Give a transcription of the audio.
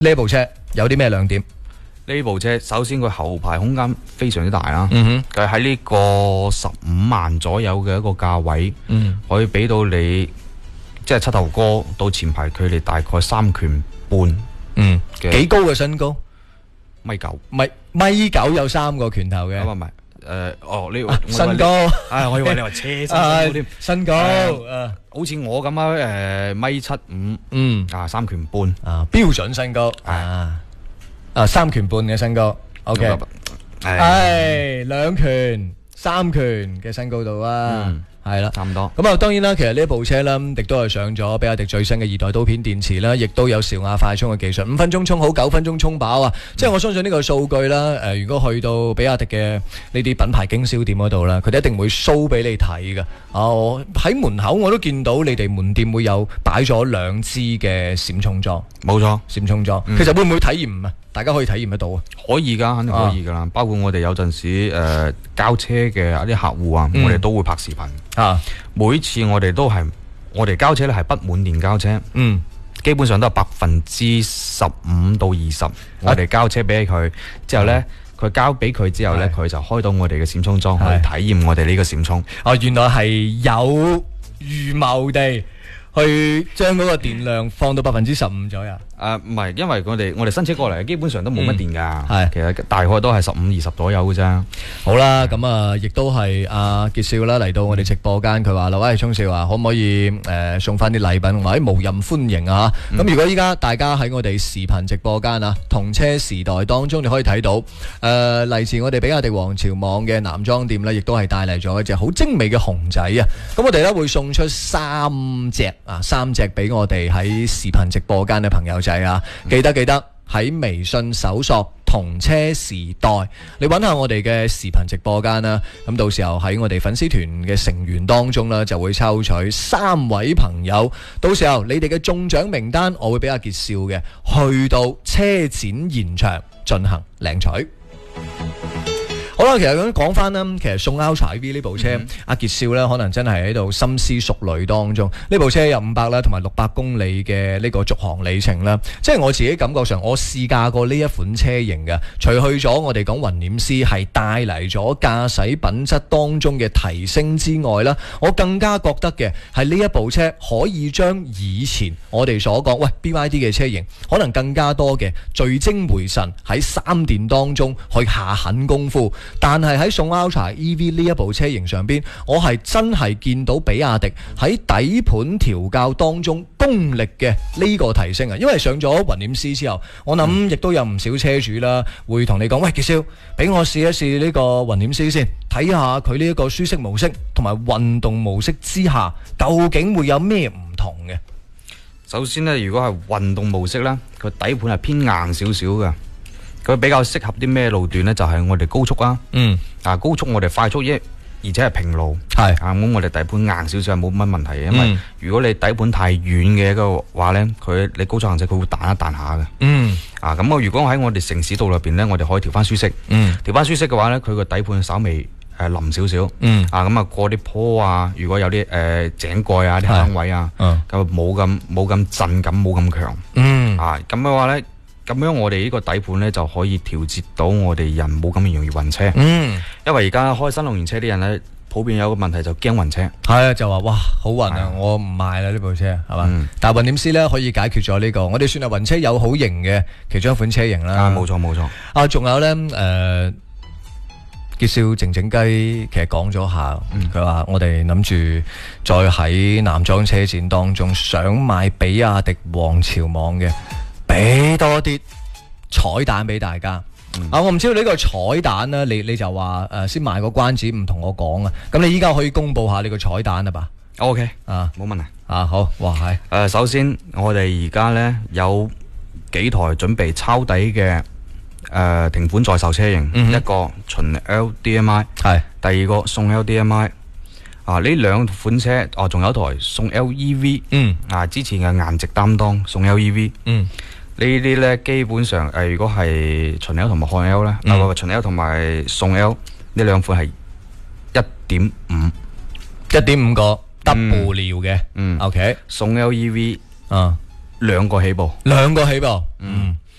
呢部車有啲咩亮點？ 呢部車首先佢後排空間非常之大啦，佢喺呢個15萬左右嘅一個價位，可以俾到你即係膝頭哥到前排距離大概3拳半， 幾高嘅身高 ？1.9 米9有3個拳頭嘅。 唔係呢身高， 我以為你話車身高添， 身高， 好似我咁啊，1.75米，3拳半， 標準身高，3拳半嘅身高 ，OK， 2拳、3拳嘅身高度啊。係啦， 差唔多。 咁啊，當然啦，其實呢一部車呢，亦都係上咗比亞迪最新嘅2代刀片電池啦，亦都有兆瓦快充嘅技術，5分鐘充好，9分鐘充飽啊！即係我相信呢個數據啦，如果去到比亞迪嘅呢啲品牌經銷店嗰度啦，佢哋一定會 show 俾你睇㗎。我喺門口我都見到你哋門店會有擺咗2支嘅閃充裝， 冇錯， 閃充裝。其實會唔會體驗啊？大家可以體驗得到啊？ 可以㗎，肯定可以㗎啦。包括我哋有陣時交車嘅一啲客戶啊，我哋都會拍視頻。每次我哋交車咧係不滿電交車，基本上都係15%到20%，我哋交車俾佢之後咧，佢交俾佢之後咧，佢就開到我哋嘅閃充裝去體驗我哋呢個閃充。 原來係有預謀地去將嗰個電量放到15%左右。 唔係，因為我哋新車過嚟基本上都冇乜電㗎，其實大概都係15-20左右嘅啫。 好啦，咁啊，亦都係阿傑少啦嚟到我哋直播間，佢話啦，喂，聰少啊，可唔可以送翻啲禮品或者無任歡迎啊？咁如果依家大家喺我哋視頻直播間啊，同車時代當中，你可以睇到嚟自我哋比亞迪皇朝網嘅男裝店呢，亦都係帶嚟咗一隻好精美嘅熊仔啊！咁我哋呢會送出3隻俾我哋喺視頻直播間嘅朋友仔啊！記得喺微信搜索同車時代，你揾下我哋嘅視頻直播間啦。咁到時候喺我哋粉絲團嘅成員當中呢，就會抽取3位朋友。到時候你哋嘅中獎名單，我會俾阿傑少嘅去到車展現場進行領取。好啦，其實咁講翻啦，其實宋 Ultra EV 呢部車，阿傑少呢可能真係喺度深思熟慮當中。呢部車有500啦，同埋600公里嘅呢個續航里程啦。即係我自己感覺上，我試駕過呢一款車型嘅，除去咗我哋講雲輦絲係帶嚟咗駕駛品質當中嘅提升之外啦，我更加覺得嘅係呢一部車可以將以前我哋所講BYD 嘅車型，可能更加多嘅聚精會神喺3電當中去下狠功夫。但係喺宋 Ultra EV 呢一部車型上邊，我係真係見到比亞迪喺底盤調校當中功力嘅呢個提升啊！因為上咗雲輦絲之後，我諗亦都有唔少車主啦，會同你講：喂，傑少，俾我試一試呢個雲輦絲先，睇下佢呢一個舒適模式同埋運動模式之下，究竟會有咩唔同嘅？ 首先呢，如果係運動模式呢，佢底盤係偏硬少少嘅。佢比較適合啲咩路段呢？就係我哋高速啊，高速我哋快速而且係平路，咁我哋底盤硬少少係冇乜問題嘅。因為如果你底盤太軟嘅一個話呢，你高速行駛佢會彈一彈下嘅。咁如果喺我哋城市道入邊呢，我哋可以調翻舒適，調翻舒適嘅話呢，佢個底盤稍微腍少少，咁過啲坡啊，如果有啲井蓋啊、啲坑位啊，咁冇咁震感，冇咁強，咁嘅話呢。咁樣我哋呢個底盤呢，就可以調節到我哋人冇咁容易暈車。因為而家開新能源車啲人呢，普遍有個問題就驚暈車。係啊，就話哇好暈啊，我唔買啦呢部車，係嘛？但係雲輦絲呢，可以解決咗呢個，我哋算係暈車友好型嘅其中一款車型啦。冇錯。仲有呢，傑少靜靜雞其實講咗下，佢話我哋諗住再喺男裝車展當中想買比亞迪皇朝網嘅。俾多啲彩蛋俾大家。我唔知道呢個彩蛋呢，你就話先賣個關子，唔同我講啊。咁你依家可以公布下你個彩蛋啦吧？OK，冇問題。好，哇係。首先我哋而家呢有幾台準備抄底嘅停款在售車型，一個純 LDMI， 第二個送 LDMI。呢兩款車，仲有一台送 LEV，之前嘅顏值擔當送 LEV，呢啲呢基本上如果係純 L 同埋漢 L 呢，純 L 同埋送 L 呢兩款係 1.5個 double 嘅，OK，送 LEV 兩個起步，